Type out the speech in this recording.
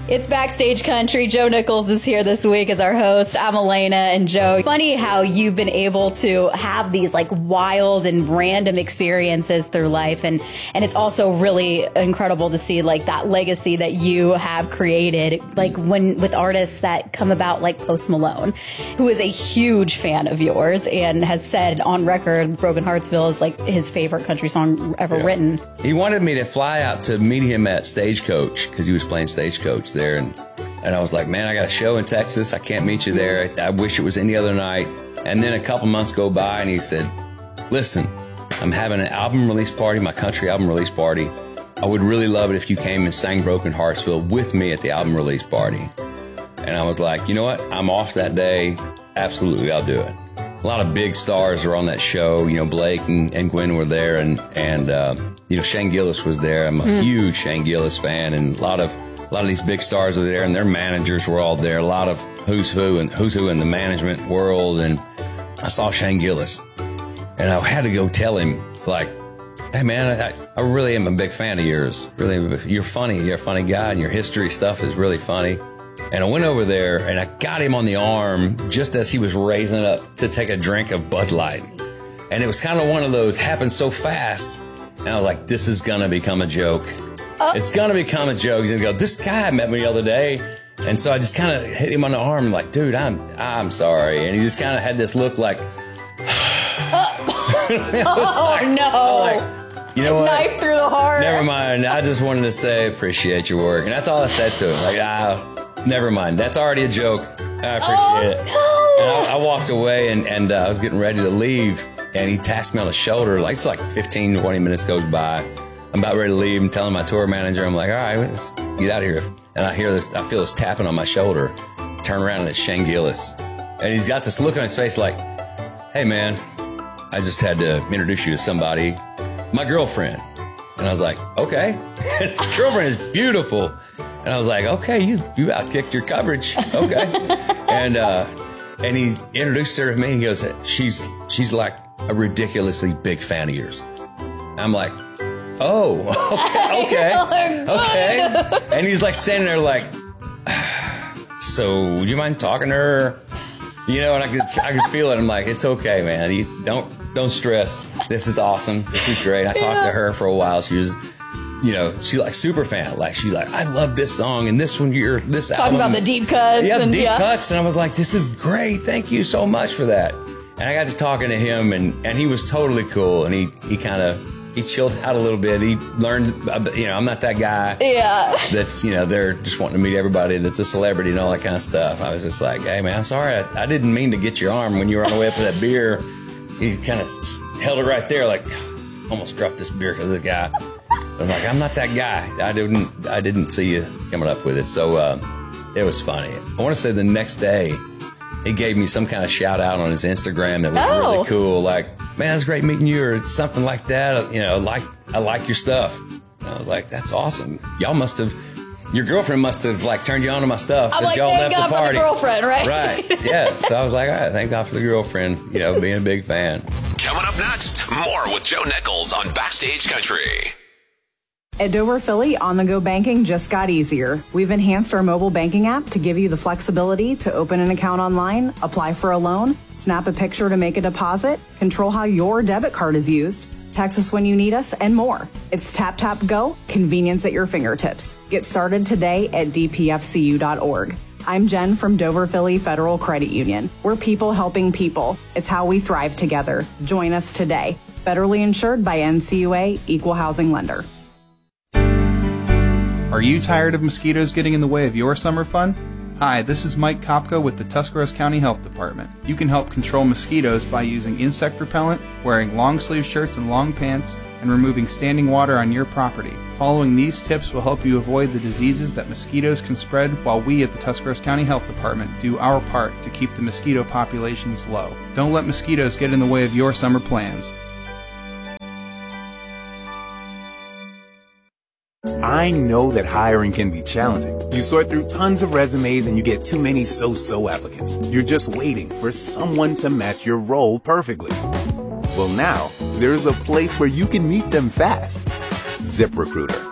It's Backstage Country. Joe Nichols is here this week as our host. I'm Elena, and Joe, funny how you've been able to have these like wild and random experiences through life. And it's also really incredible to see like that legacy that you have created, like when with artists that come about like Post Malone, who is a huge fan of yours and has said on record Broken Heartsville is like his favorite country song ever written. He wanted me to fly out to meet him at Stagecoach because he was playing Stagecoach there, and I was like, man, I got a show in Texas. I can't meet you there. I wish it was any other night. And then a couple months go by, and he said, listen, I'm having an album release party, my country album release party. I would really love it if you came and sang Broken Heartsville with me at the album release party. And I was like, you know what? I'm off that day. Absolutely, I'll do it. A lot of big stars are on that show. You know, Blake and Gwen were there, and you know, Shane Gillis was there. I'm a huge Shane Gillis fan, and a lot of these big stars were there, and their managers were all there. A lot of who's who in the management world. And I saw Shane Gillis, and I had to go tell him, like, hey man, I really am a big fan of yours. Really, you're funny. You're a funny guy, and your history stuff is really funny. And I went over there, and I got him on the arm just as he was raising up to take a drink of Bud Light. And it was kind of one of those, happened so fast. And I was like, this is going to become a joke. It's going to become a joke. He's going to go, this guy met me the other day. And so I just kind of hit him on the arm, like, dude, I'm sorry. And he just kind of had this look like, oh, no. Like, you know what? Knife through the heart. Never mind. I just wanted to say, appreciate your work. And that's all I said to him. Like, never mind. That's already a joke. I appreciate it. No. And I walked away, and I was getting ready to leave. And he tapped me on the shoulder. Like, it's like 15, 20 minutes goes by. I'm about ready to leave. I'm telling my tour manager, I'm like, all right, let's get out of here. And I feel this tapping on my shoulder. Turn around, and it's Shane Gillis. And he's got this look on his face like, hey, man, I just had to introduce you to somebody, my girlfriend. And I was like, okay. His girlfriend is beautiful. And I was like, okay, you outkicked your coverage. Okay. And he introduced her to me. He goes, she's like a ridiculously big fan of yours. I'm like, oh, okay. And he's like standing there like, so would you mind talking to her? You know, and I could feel it. I'm like, it's okay, man. You don't stress. This is awesome. This is great. I talked to her for a while. She was, you know, she's like super fan. Like, she's like, I love this song and this one, this Talking album. about the deep cuts. Yeah, the deep cuts. And I was like, this is great. Thank you so much for that. And I got to talking to him, and he was totally cool. And he kind of, he chilled out a little bit. He learned, you know, I'm not that guy. Yeah. That's, you know, they're just wanting to meet everybody that's a celebrity and all that kind of stuff. I was just like, hey, man, I'm sorry. I didn't mean to get your arm when you were on the way up to that beer. He kind of held it right there, like, almost dropped this beer because of the guy. I'm like, I'm not that guy. I didn't see you coming up with it. So it was funny. I want to say the next day, he gave me some kind of shout out on his Instagram that was really cool. Like, man, it's great meeting you, or something like that. You know, I like your stuff. And I was like, that's awesome. Your girlfriend must have like turned you on to my stuff because y'all left the party. For the girlfriend, right? Right. Yeah. So I was like, all right, thank God for the girlfriend, you know, being a big fan. Coming up next, more with Joe Nichols on Backstage Country. At Dover Philly, on-the-go banking just got easier. We've enhanced our mobile banking app to give you the flexibility to open an account online, apply for a loan, snap a picture to make a deposit, control how your debit card is used, text us when you need us, and more. It's tap, tap, go, convenience at your fingertips. Get started today at dpfcu.org. I'm Jen from Dover Philly Federal Credit Union. We're people helping people. It's how we thrive together. Join us today. Federally insured by NCUA, Equal Housing Lender. Are you tired of mosquitoes getting in the way of your summer fun? Hi, this is Mike Kopka with the Tuscarawas County Health Department. You can help control mosquitoes by using insect repellent, wearing long-sleeve shirts and long pants, and removing standing water on your property. Following these tips will help you avoid the diseases that mosquitoes can spread, while we at the Tuscarawas County Health Department do our part to keep the mosquito populations low. Don't let mosquitoes get in the way of your summer plans. I know that hiring can be challenging. You sort through tons of resumes and you get too many so-so applicants. You're just waiting for someone to match your role perfectly. Well, now, there's a place where you can meet them fast. ZipRecruiter.